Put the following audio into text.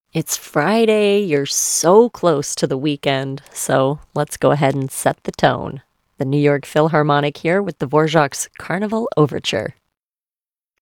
It's Friday. You're so close to the weekend. So let's go ahead and set the tone. The New York Philharmonic here with the Dvorak's Carnival Overture.